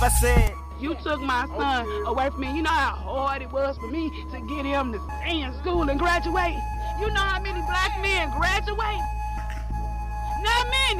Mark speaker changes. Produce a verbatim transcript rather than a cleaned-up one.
Speaker 1: I said.
Speaker 2: You took my son away from me. You know how hard it was for me to get him to stay in school and graduate? You know how many black men graduate? Not many.